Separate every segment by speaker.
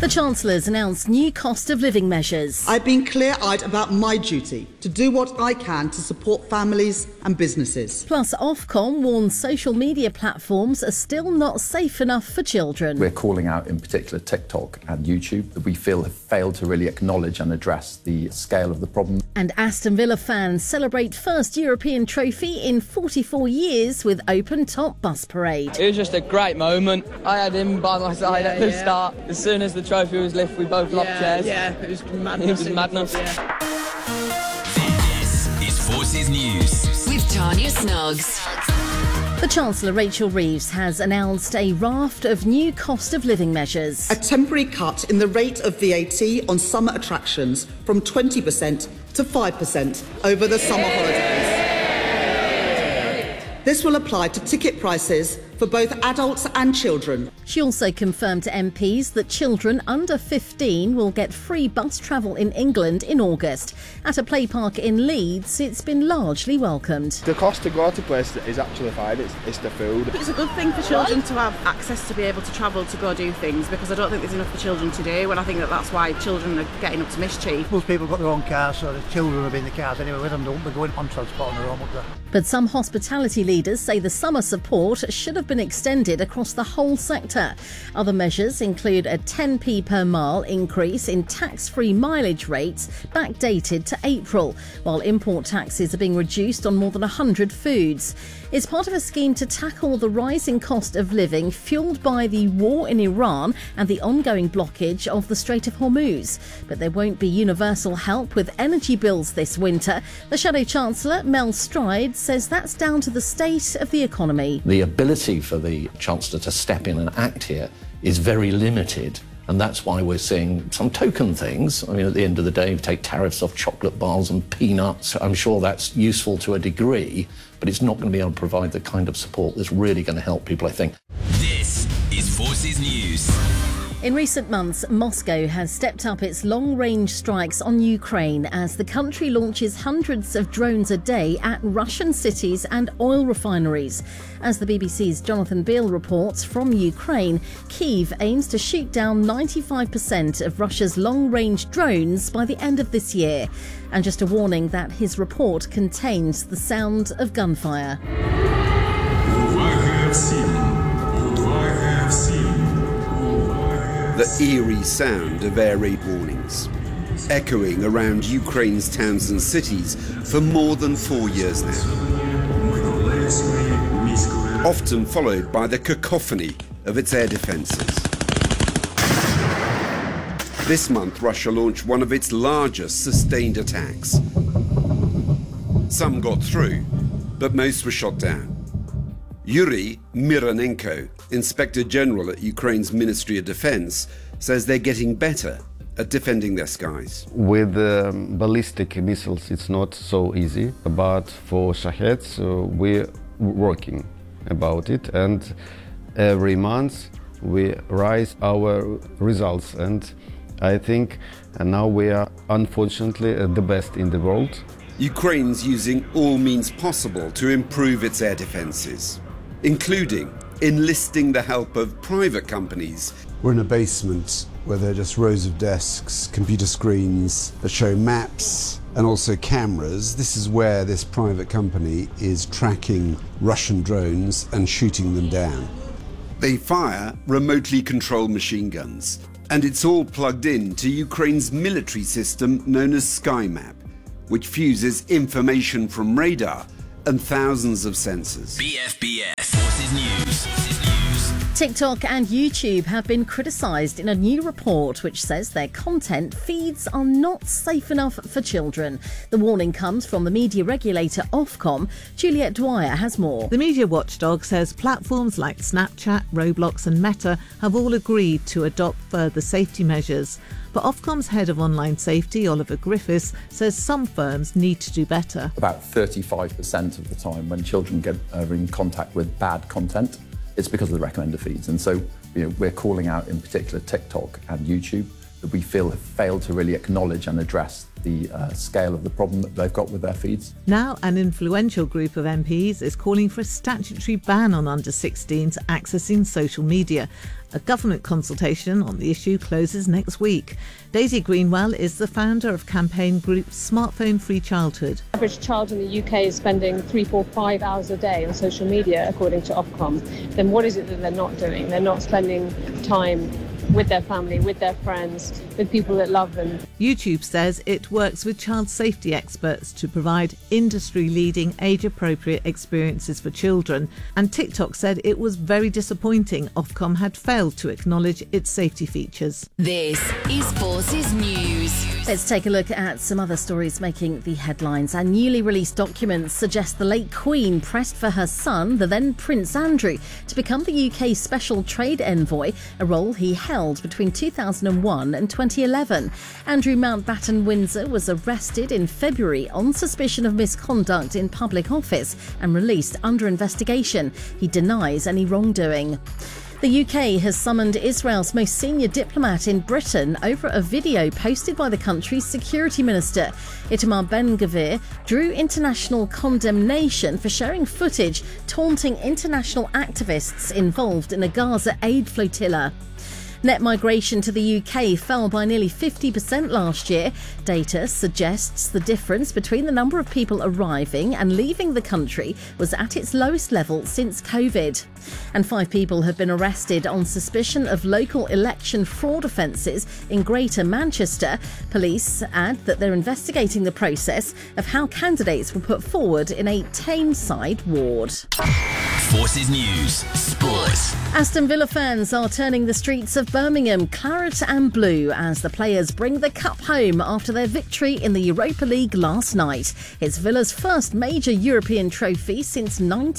Speaker 1: The Chancellor's announced new cost of living measures.
Speaker 2: I've been clear-eyed about my duty to do what I can to support families and businesses.
Speaker 1: Plus, Ofcom warns social media platforms are still not safe enough for children.
Speaker 3: We're calling out in particular TikTok and YouTube that we feel have failed to really acknowledge and address the scale of the problem.
Speaker 1: And Aston Villa fans celebrate first European trophy in 44 years with open-top bus parade.
Speaker 4: It was just a great moment. I had him by my side at the start. As soon as the trophy was lifted, we both locked chairs.
Speaker 5: Yeah, it was madness.
Speaker 4: It was madness.
Speaker 6: This is Forces News
Speaker 7: with Tanya Snuggs.
Speaker 1: The Chancellor, Rachel Reeves, has announced a raft of new cost of living measures.
Speaker 2: A temporary cut in the rate of VAT on summer attractions from 20% to 5% over the summer holidays. This will apply to ticket prices for both adults and children.
Speaker 1: She also confirmed to MPs that children under 15 will get free bus travel in England in August. At a play park in Leeds, it's been largely welcomed.
Speaker 8: The cost to go to places is actually fine, it's the food.
Speaker 5: It's a good thing for children to have access to be able to travel to go do things, because I don't think there's enough for children to do, and I think that's why children are getting up to mischief.
Speaker 9: Most people have got their own cars, so the children will be in the cars anyway with them, don't be going on transport on their own up there.
Speaker 1: But some hospitality leaders say the summer support should have been extended across the whole sector. Other measures include a 10p per mile increase in tax-free mileage rates backdated to April, while import taxes are being reduced on more than 100 foods. It's part of a scheme to tackle the rising cost of living fuelled by the war in Iran and the ongoing blockage of the Strait of Hormuz. But there won't be universal help with energy bills this winter. The Shadow Chancellor, Mel Stride, says that's down to the state of the economy.
Speaker 10: The ability for the Chancellor to step in and act here is very limited. And that's why we're seeing some token things. I mean, at the end of the day, take tariffs off chocolate bars and peanuts. I'm sure that's useful to a degree, but it's not going to be able to provide the kind of support that's really going to help people, I think.
Speaker 6: This is Forces News.
Speaker 1: In recent months, Moscow has stepped up its long-range strikes on Ukraine as the country launches hundreds of drones a day at Russian cities and oil refineries. As the BBC's Jonathan Beale reports from Ukraine, Kyiv aims to shoot down 95% of Russia's long-range drones by the end of this year. And just a warning that his report contains the sound of gunfire.
Speaker 11: The eerie sound of air raid warnings, echoing around Ukraine's towns and cities for more than 4 years now. Often followed by the cacophony of its air defences. This month, Russia launched one of its largest sustained attacks. Some got through, but most were shot down. Yuri Mironenko, Inspector General at Ukraine's Ministry of Defense, says they're getting better at defending their skies.
Speaker 12: With ballistic missiles, it's not so easy, but for Shaheds, we're working about it, and every month we rise our results, and I think now we are unfortunately the best in the world.
Speaker 11: Ukraine's using all means possible to improve its air defences, including enlisting the help of private companies.
Speaker 13: We're in a basement where there are just rows of desks, computer screens that show maps and also cameras. This is where this private company is tracking Russian drones and shooting them down.
Speaker 11: They fire remotely controlled machine guns, and it's all plugged in to Ukraine's military system known as SkyMap, which fuses information from radar and thousands of sensors.
Speaker 6: BFBS Forces News.
Speaker 1: TikTok and YouTube have been criticised in a new report which says their content feeds are not safe enough for children. The warning comes from the media regulator Ofcom. Juliette Dwyer has more.
Speaker 14: The media watchdog says platforms like Snapchat, Roblox and Meta have all agreed to adopt further safety measures. But Ofcom's head of online safety, Oliver Griffiths, says some firms need to do better.
Speaker 3: About 35% of the time when children are in contact with bad content, it's because of the recommender feeds. And so we're calling out in particular TikTok and YouTube that we feel have failed to really acknowledge and address the scale of the problem that they've got with their feeds.
Speaker 14: Now, an influential group of MPs is calling for a statutory ban on under-16s accessing social media. A government consultation on the issue closes next week. Daisy Greenwell is the founder of campaign group Smartphone Free Childhood.
Speaker 15: The average child in the UK is spending 3, 4, 5 hours a day on social media, according to Ofcom. Then what is it that they're not doing? They're not spending time with their family, with their friends, with people that love them.
Speaker 14: YouTube says it works with child safety experts to provide industry-leading age-appropriate experiences for children. And TikTok said it was very disappointing Ofcom had failed to acknowledge its safety features.
Speaker 7: This is Forces News.
Speaker 1: Let's take a look at some other stories making the headlines. And newly released documents suggest the late Queen pressed for her son, the then Prince Andrew, to become the UK's Special Trade Envoy, a role he held between 2001 and 2011. Andrew Mountbatten Windsor was arrested in February on suspicion of misconduct in public office and released under investigation. He denies any wrongdoing. The UK has summoned Israel's most senior diplomat in Britain over a video posted by the country's security minister. Itamar Ben-Gvir drew international condemnation for sharing footage taunting international activists involved in a Gaza aid flotilla. Net migration to the UK fell by nearly 50% last year. Data suggests the difference between the number of people arriving and leaving the country was at its lowest level since COVID. And 5 people have been arrested on suspicion of local election fraud offences in Greater Manchester. Police add that they're investigating the process of how candidates were put forward in a Tameside ward.
Speaker 6: Forces News Sports.
Speaker 1: Aston Villa fans are turning the streets of Birmingham claret and blue as the players bring the cup home after their victory in the Europa League last night. It's Villa's first major European trophy since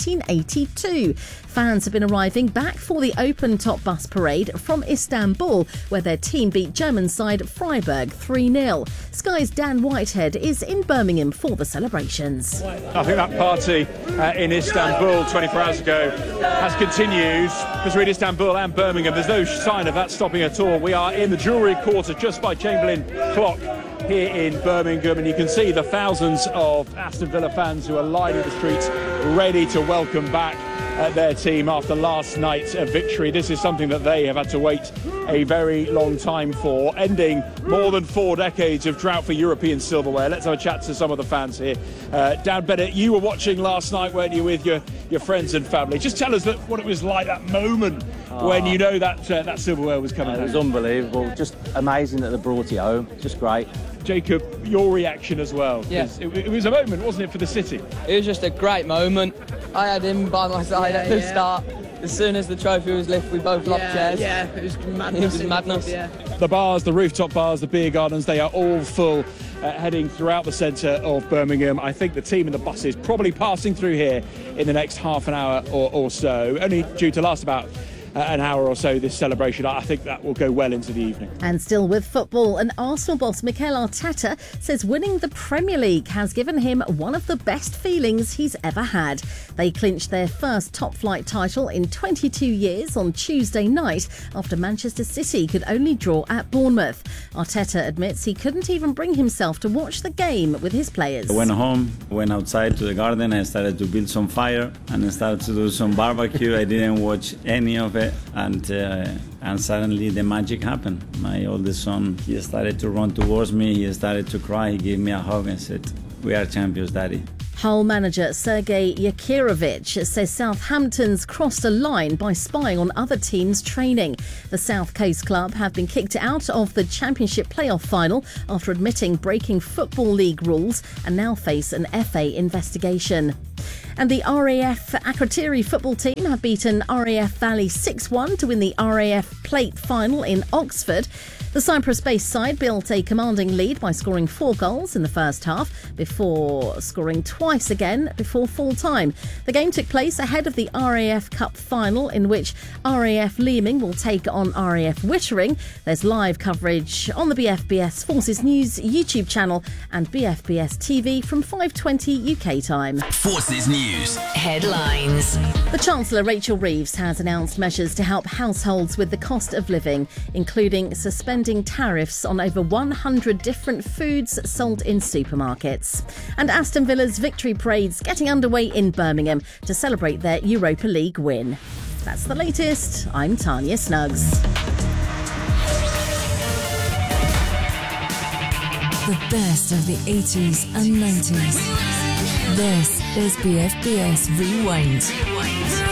Speaker 1: 1982. Fans have been arriving back for the open-top bus parade from Istanbul, where their team beat German side Freiburg 3-0. Sky's Dan Whitehead is in Birmingham for the celebrations.
Speaker 16: I think that party in Istanbul 24 hours ago has continued between Istanbul and Birmingham. There's no sign of that stopping at all. We are in the jewellery quarter just by Chamberlain Clock here in Birmingham, and you can see the thousands of Aston Villa fans who are lining the streets ready to welcome back their team after last night's victory. This is something that they have had to wait a very long time for, ending more than 4 decades of drought for European silverware. Let's have a chat to some of the fans here. Dan Bennett, you were watching last night, weren't you, with your friends and family? Just tell us what it was like, that moment when you know that silverware was coming home.
Speaker 17: It was unbelievable, just amazing that they brought it home, just great.
Speaker 16: Jacob, your reaction as well.
Speaker 4: Yeah.
Speaker 16: It was a moment, wasn't it, for the city?
Speaker 4: It was just a great moment. I had him by my side at the start. As soon as the trophy was lifted, we both locked chairs.
Speaker 5: Yeah, it was madness.
Speaker 4: It was madness.
Speaker 5: Yeah.
Speaker 16: The bars, the rooftop bars, the beer gardens, they are all full, heading throughout the centre of Birmingham. I think the team and the buses probably passing through here in the next half an hour or so, only due to last about an hour or so, this celebration. I think that will go well into the evening.
Speaker 1: And still with football, an Arsenal boss, Mikel Arteta, says winning the Premier League has given him one of the best feelings he's ever had. They clinched their first top-flight title in 22 years on Tuesday night after Manchester City could only draw at Bournemouth. Arteta admits he couldn't even bring himself to watch the game with his players.
Speaker 18: I went home, went outside to the garden, I started to build some fire and I started to do some barbecue. I didn't watch any of it. And suddenly the magic happened. My oldest son, he started to run towards me, he started to cry, he gave me a hug and said, "We are champions, Daddy."
Speaker 1: Hull manager Sergei Yakirovich says Southampton's crossed a line by spying on other teams' training. The South Coast club have been kicked out of the Championship playoff final after admitting breaking Football League rules and now face an FA investigation. And the RAF Akrotiri football team have beaten RAF Valley 6-1 to win the RAF Plate final in Oxford. The Cyprus-based side built a commanding lead by scoring 4 goals in the first half before scoring twice again before full-time. The game took place ahead of the RAF Cup final, in which RAF Leeming will take on RAF Wittering. There's live coverage on the BFBS Forces News YouTube channel and BFBS TV from 5:20 UK time.
Speaker 6: Forces News.
Speaker 7: Headlines.
Speaker 1: The Chancellor, Rachel Reeves, has announced measures to help households with the cost of living, including suspending tariffs on over 100 different foods sold in supermarkets. And Aston Villa's victory parade's getting underway in Birmingham to celebrate their Europa League win. That's the latest. I'm Tanya Snuggs.
Speaker 19: The best of the 80s and 90s. This is BFBS Rewind.